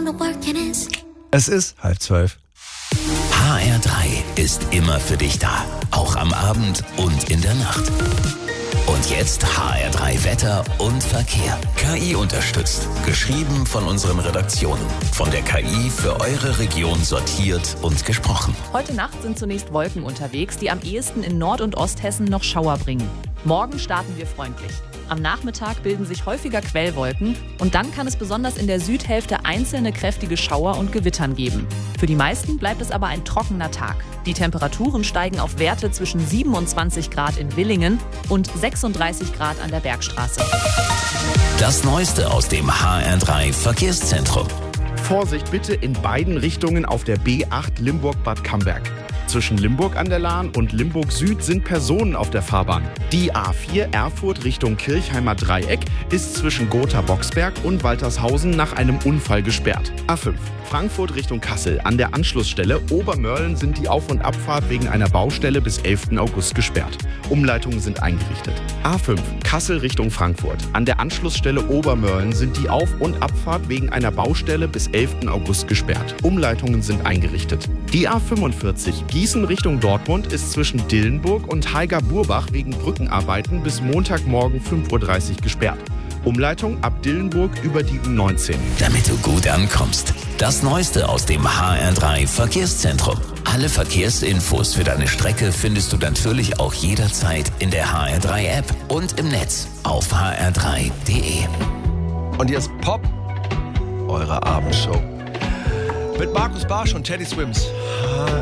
Es ist 11:30. HR3 ist immer für dich da, auch am Abend und in der Nacht. Und jetzt HR3 Wetter und Verkehr. KI unterstützt. Geschrieben von unseren Redaktionen. Von der KI für eure Region sortiert und gesprochen. Heute Nacht sind zunächst Wolken unterwegs, die am ehesten in Nord- und Osthessen noch Schauer bringen. Morgen starten wir freundlich. Am Nachmittag bilden sich häufiger Quellwolken und dann kann es besonders in der Südhälfte einzelne kräftige Schauer und Gewittern geben. Für die meisten bleibt es aber ein trockener Tag. Die Temperaturen steigen auf Werte zwischen 27 Grad in Willingen und 36 Grad an der Bergstraße. Das Neueste aus dem HR3 Verkehrszentrum. Vorsicht bitte in beiden Richtungen auf der B8 Limburg-Bad Camberg. Zwischen Limburg an der Lahn und Limburg Süd sind Personen auf der Fahrbahn. Die A4 Erfurt Richtung Kirchheimer Dreieck ist zwischen Gotha-Boxberg und Waltershausen nach einem Unfall gesperrt. A5 Frankfurt Richtung Kassel. An der Anschlussstelle Obermörlen sind die Auf- und Abfahrt wegen einer Baustelle bis 11. August gesperrt. Umleitungen sind eingerichtet. A5 Kassel Richtung Frankfurt. An der Anschlussstelle Obermörlen sind die Auf- und Abfahrt wegen einer Baustelle bis 11. August gesperrt. Umleitungen sind eingerichtet. Die A45 Gießen Richtung Dortmund ist zwischen Dillenburg und Haiger-Burbach wegen Brückenarbeiten bis Montagmorgen 5:30 Uhr gesperrt. Umleitung ab Dillenburg über die U19. Damit du gut ankommst. Das Neueste aus dem HR3 Verkehrszentrum. Alle Verkehrsinfos für deine Strecke findest du natürlich auch jederzeit in der HR3 App und im Netz auf hr3.de. Und jetzt Pop, eure Abendshow. Mit Markus Barsch und Teddy Swims.